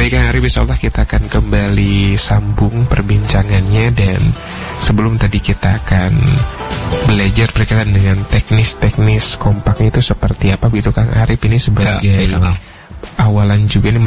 Baik Kang Arif, insyaallah kita akan kembali sambung perbincangannya. Dan sebelum tadi kita akan belajar berkaitan dengan teknis-teknis kompaknya itu seperti apa begitu Kang Arif. Ini sebagai awalan juga ini